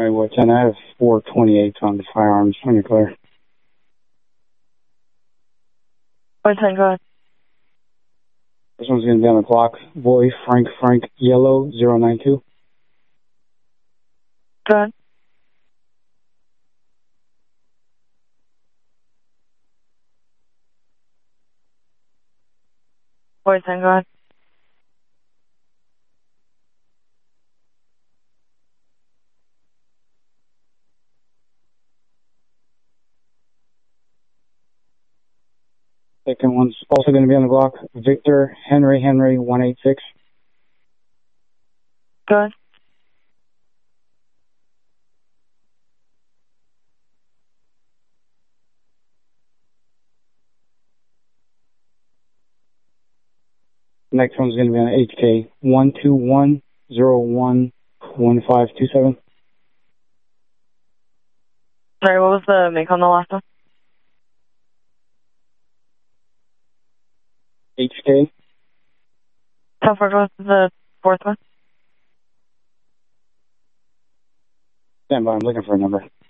All right, well, 10, I have 428 on the firearms when you're clear. What's that, go ahead. This one's going to be on the clock. Boy, Frank, Yellow, 092. Go ahead. What's that, go ahead. Second one's also going to be on the block. Victor, Henry, 186. Go ahead. Next one's going to be on HK, 121011527. Sorry, what was the make on the last one? HK. How far was the fourth one? Stand by, I'm looking for a number.